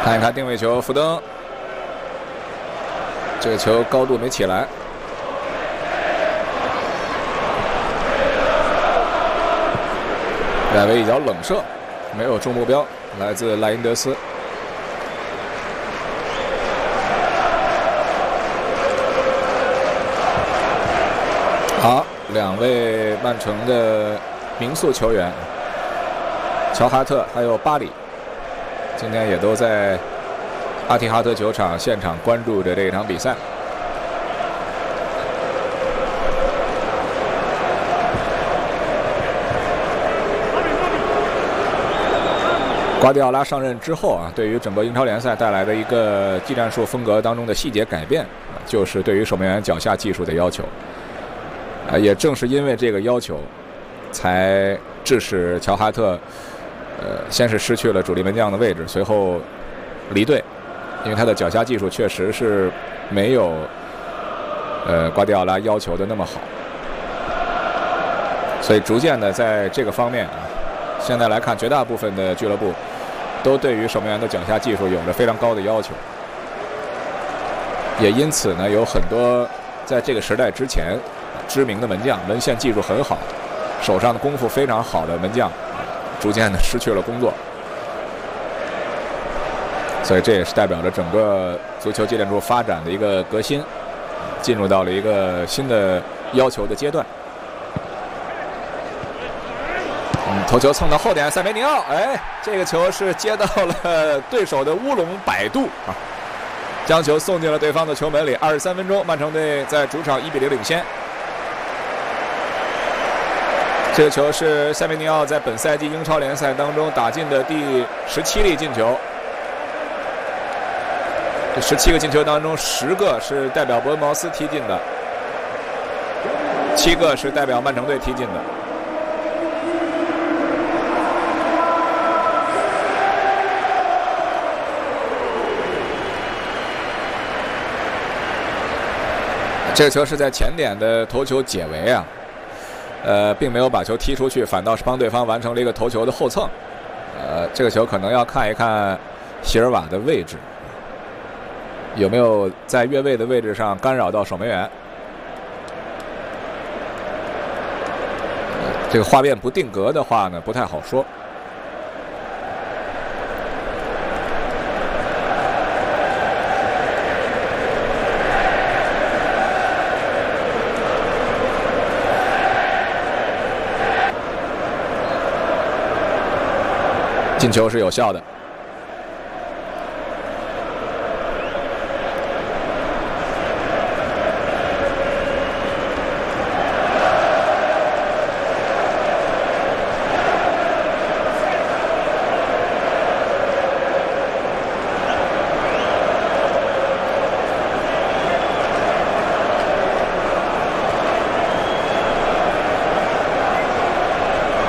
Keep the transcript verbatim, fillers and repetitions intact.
看一看定位球，福登，这个球高度没起来。外围一脚冷射，没有中目标，来自莱因德斯。好，两位曼城的名宿球员，乔哈特还有巴里，今天也都在阿提哈德球场现场关注着这一场比赛。瓜迪奥拉上任之后啊，对于整个英超联赛带来的一个技战术风格当中的细节改变，就是对于守门员脚下技术的要求。啊，也正是因为这个要求，才致使乔哈特，呃，先是失去了主力门将的位置，随后离队，因为他的脚下技术确实是没有，呃，瓜迪奥拉要求的那么好，所以逐渐的在这个方面啊，现在来看，绝大部分的俱乐部都对于守门员的脚下技术有着非常高的要求，也因此呢，有很多在这个时代之前知名的门将，门线技术很好，手上的功夫非常好的门将，逐渐的失去了工作，所以这也是代表着整个足球技战术发展的一个革新，进入到了一个新的要求的阶段。嗯，头球蹭到后点，塞梅尼奥，哎，这个球是接到了对手的乌龙摆渡啊，将球送进了对方的球门里。二十三分钟，曼城队在主场一比零领先。这个球是塞梅尼奥在本赛季英超联赛当中打进的第十七粒进球。这十七个进球当中，十个是代表伯恩茅斯踢进的，七个是代表曼城队踢进的。这个球是在前点的头球解围啊，呃，并没有把球踢出去，反倒是帮对方完成了一个头球的后蹭。呃，这个球可能要看一看席尔瓦的位置，有没有在越位的位置上干扰到守门员。呃、这个画面不定格的话呢，不太好说。进球是有效的。